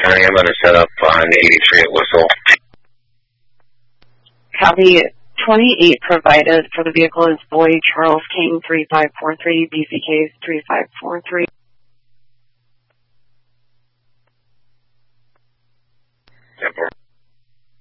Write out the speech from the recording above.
County. I'm going to set up on 83 at Whistle. Copy. 28 provided for the vehicle is Boy Charles King 3543, BCK 3543.